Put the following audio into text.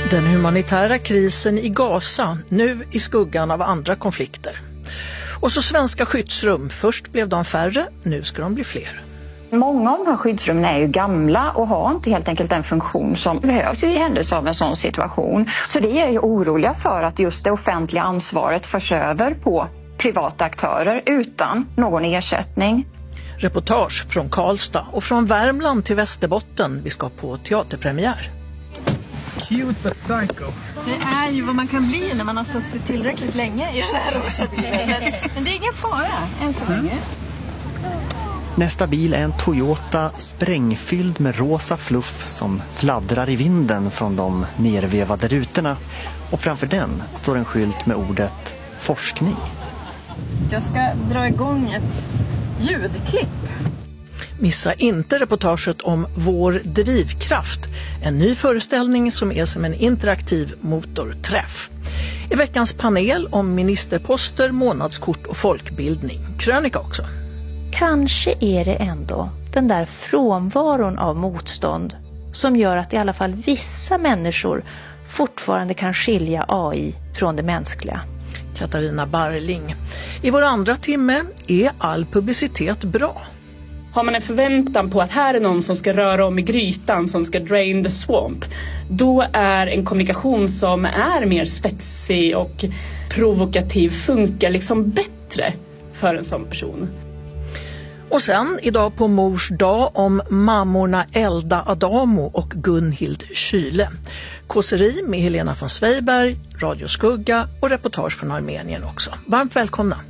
Den humanitära krisen i Gaza, nu i skuggan av andra konflikter. Och så svenska skyddsrum, först blev de färre, nu ska de bli fler. Många av de här skyddsrummen är ju gamla och har inte helt enkelt den funktion som behövs i händelse av en sån situation. Så det är ju oroliga för att just det offentliga ansvaret förs över på privata aktörer utan någon ersättning. Reportage från Karlstad och från Värmland till Västerbotten. Vi ska på teaterpremiär. Cute but psycho. Det är ju vad man kan bli när man har suttit tillräckligt länge i den här rosa bilen. Men det är ingen fara än så länge. Nästa bil är en Toyota sprängfylld med rosa fluff som fladdrar i vinden från de nervevade rutorna. Och framför den står en skylt med ordet forskning. Jag ska dra igång ett ljudklipp. Missa inte reportaget om Vår drivkraft, en ny föreställning som är som en interaktiv motorträff. I veckans panel om ministerposter, månadskort och folkbildning. Krönika också. Kanske är det ändå den där frånvaron av motstånd som gör att i alla fall vissa människor fortfarande kan skilja AI från det mänskliga. Katarina Barling. I vår andra timme, är all publicitet bra? Har man en förväntan på att här är någon som ska röra om i grytan, som ska drain the swamp, då är en kommunikation som är mer spetsig och provokativ funkar liksom bättre för en sån person. Och sen idag på Mors dag om mammorna Elda Adamo och Gunhild Kyle. Kåseri med Helena von Sveiberg, Radio Skugga och reportage från Armenien också. Varmt välkomna!